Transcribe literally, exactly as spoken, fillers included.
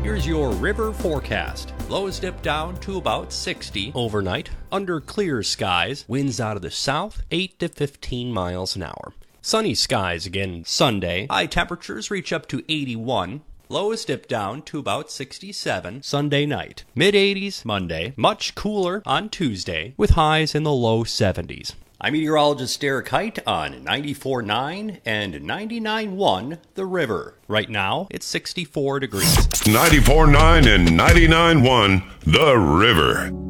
Here's your river forecast. Lows dip down to about sixty overnight. Under clear skies, winds out of the south, eight to fifteen miles an hour. Sunny skies again Sunday. High temperatures reach up to eighty-one. Lows dip down to about sixty-seven Sunday night. mid eighties Monday. Much cooler on Tuesday with highs in the low seventies. I'm meteorologist Derek Height on ninety-four point nine and ninety-nine point one The River. Right now, it's sixty-four degrees. ninety-four point nine and ninety-nine point one The River.